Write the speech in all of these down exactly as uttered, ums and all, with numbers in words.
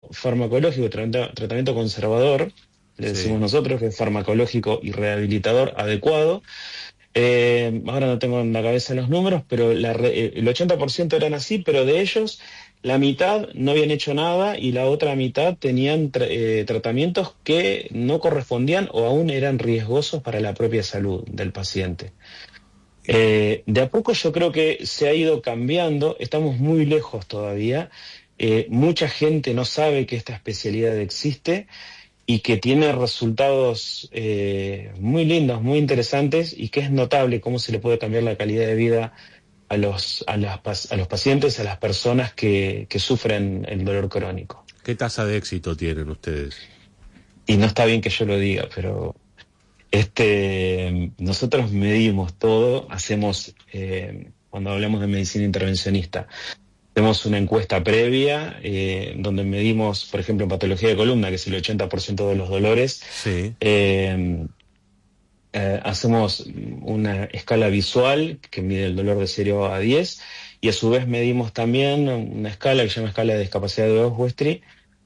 farmacológico, tratamiento, tratamiento conservador, le decimos sí. nosotros, que es farmacológico y rehabilitador adecuado. Eh, ahora no tengo en la cabeza los números, pero la, el ochenta por ciento eran así, pero de ellos la mitad no habían hecho nada y la otra mitad tenían tra eh, tratamientos que no correspondían o aún eran riesgosos para la propia salud del paciente. Eh, de a poco yo creo que se ha ido cambiando, estamos muy lejos todavía, eh, mucha gente no sabe que esta especialidad existe y que tiene resultados eh, muy lindos, muy interesantes, y que es notable cómo se le puede cambiar la calidad de vida a los, a las, a los pacientes, a las personas que, que sufren el dolor crónico. ¿Qué tasa de éxito tienen ustedes? Y no está bien que yo lo diga, pero este, nosotros medimos todo, hacemos, eh, cuando hablamos de medicina intervencionista, hacemos una encuesta previa eh, donde medimos, por ejemplo, en patología de columna, que es el ochenta por ciento de los dolores. Sí. Eh, eh, hacemos una escala visual que mide el dolor de cero a diez y a su vez medimos también una escala que se llama escala de discapacidad de Voss-Westry.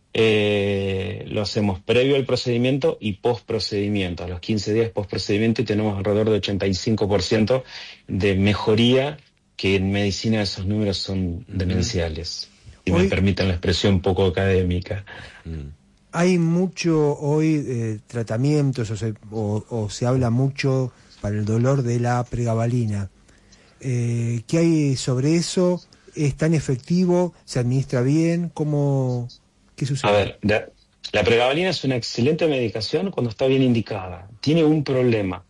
Eh, lo hacemos previo al procedimiento y post procedimiento. A los quince días post procedimiento y tenemos alrededor de ochenta y cinco por ciento de mejoría, que en medicina esos números son demenciales, si me permiten la expresión un poco académica. Hay mucho hoy eh, tratamientos o se, o, o se habla mucho para el dolor de la pregabalina. Eh, ¿Qué hay sobre eso? ¿Es tan efectivo? ¿Se administra bien? ¿Cómo, qué sucede? A ver, la, la pregabalina es una excelente medicación cuando está bien indicada. Tiene un problema.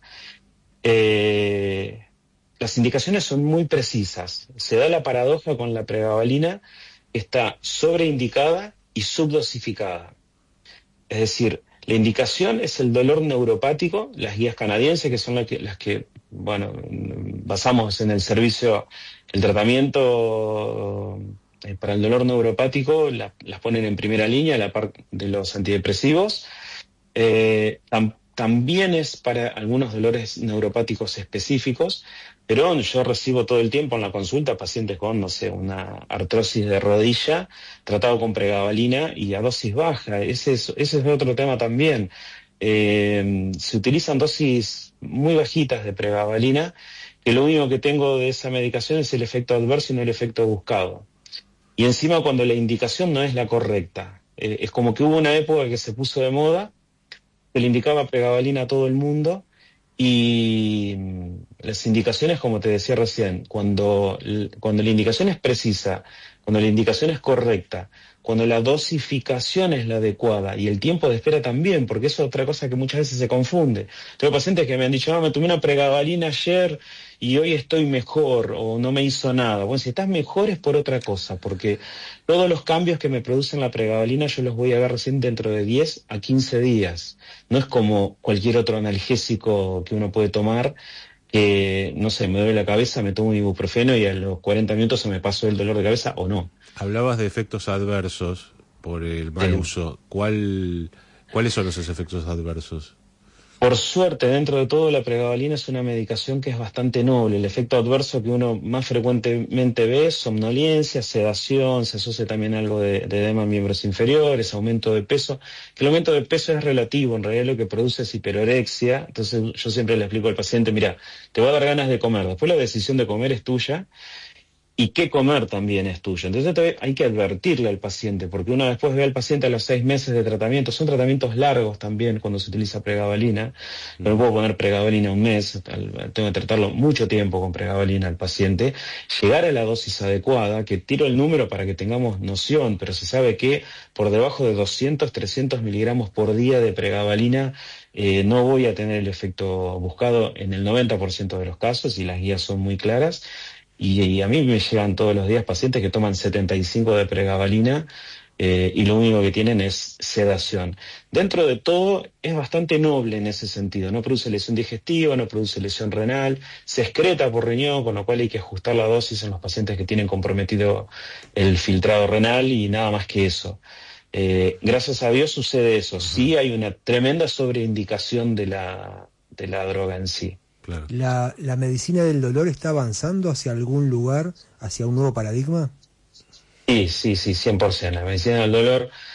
Eh... Las indicaciones son muy precisas. Se da la paradoja con la pregabalina, que está sobreindicada y subdosificada. Es decir, la indicación es el dolor neuropático, las guías canadienses, que son las que, las que bueno, basamos en el servicio, el tratamiento eh, para el dolor neuropático, la, las ponen en primera línea, la parte de los antidepresivos. Eh, tam, también es para algunos dolores neuropáticos específicos, pero yo recibo todo el tiempo en la consulta pacientes con, no sé, una artrosis de rodilla, tratado con pregabalina y a dosis baja. Ese es, ese es otro tema también. Eh, se utilizan dosis muy bajitas de pregabalina, que lo único que tengo de esa medicación es el efecto adverso y no el efecto buscado. Y encima cuando la indicación no es la correcta. Eh, es como que hubo una época que se puso de moda, se le indicaba pregabalina a todo el mundo, y las indicaciones, como te decía recién, cuando, cuando la indicación es precisa, cuando la indicación es correcta, cuando la dosificación es la adecuada y el tiempo de espera también, porque eso es otra cosa que muchas veces se confunde. Tengo pacientes que me han dicho, no, me tomé una pregabalina ayer y hoy estoy mejor o no me hizo nada. Bueno, si estás mejor es por otra cosa, porque todos los cambios que me producen la pregabalina yo los voy a ver recién dentro de diez a quince días. No es como cualquier otro analgésico que uno puede tomar, que, no sé, me duele la cabeza, me tomo un ibuprofeno y a los cuarenta minutos se me pasó el dolor de cabeza o no. Hablabas de efectos adversos por el mal Sí. uso. ¿Cuál, ¿Cuáles son esos efectos adversos? Por suerte, dentro de todo, la pregabalina es una medicación que es bastante noble. El efecto adverso que uno más frecuentemente ve es somnolencia, sedación, se asocia también algo de, de edema en miembros inferiores, aumento de peso. Que el aumento de peso es relativo, en realidad lo que produce es hiperorexia. Entonces yo siempre le explico al paciente, mira, te va a dar ganas de comer, después la decisión de comer es tuya, y qué comer también es tuyo. Entonces hay que advertirle al paciente, porque uno después ve al paciente a los seis meses de tratamiento. Son tratamientos largos también cuando se utiliza pregabalina. No le puedo poner pregabalina un mes, tengo que tratarlo mucho tiempo con pregabalina al paciente. Llegar a la dosis adecuada, que tiro el número para que tengamos noción, pero se sabe que por debajo de doscientos, trescientos miligramos por día de pregabalina eh, no voy a tener el efecto buscado en el noventa por ciento de los casos, y las guías son muy claras. Y, y a mí me llegan todos los días pacientes que toman setenta y cinco de pregabalina eh, y lo único que tienen es sedación. Dentro de todo es bastante noble en ese sentido, no produce lesión digestiva, no produce lesión renal, se excreta por riñón, con lo cual hay que ajustar la dosis en los pacientes que tienen comprometido el filtrado renal y nada más que eso. Eh, gracias a Dios sucede eso. Sí hay una tremenda sobreindicación de la, de la droga en sí. Claro. ¿La, ¿La medicina del dolor está avanzando hacia algún lugar, hacia un nuevo paradigma? Sí, sí, sí, cien por ciento. La medicina del dolor